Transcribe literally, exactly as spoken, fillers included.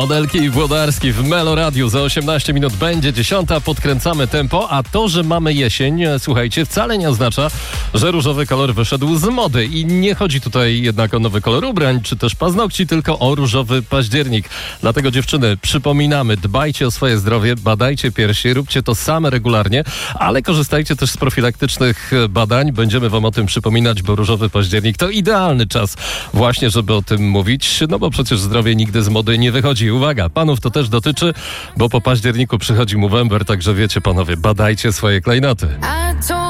Modelki i Włodarski w Melo Radiu. Za osiemnaście minut będzie dziesiąta, podkręcamy tempo, a to, że mamy jesień, słuchajcie, wcale nie oznacza, że różowy kolor wyszedł z mody. I nie chodzi tutaj jednak o nowy kolor ubrań, czy też paznokci, tylko o różowy październik. Dlatego dziewczyny, przypominamy, dbajcie o swoje zdrowie, badajcie piersi, róbcie to same regularnie, ale korzystajcie też z profilaktycznych badań. Będziemy wam o tym przypominać, bo różowy październik to idealny czas właśnie, żeby o tym mówić, no bo przecież zdrowie nigdy z mody nie wychodzi. Uwaga, panów to też dotyczy, bo po październiku przychodzi Movember, także wiecie panowie, badajcie swoje klejnoty.